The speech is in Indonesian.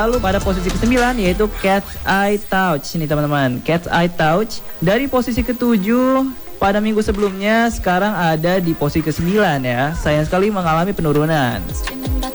Lalu pada posisi ke-9 yaitu Cat's Eye Touch. Ini teman-teman, Cat's Eye Touch. Dari posisi ke-7 pada minggu sebelumnya, sekarang ada di posisi ke-9 ya. Sayang sekali mengalami penurunan.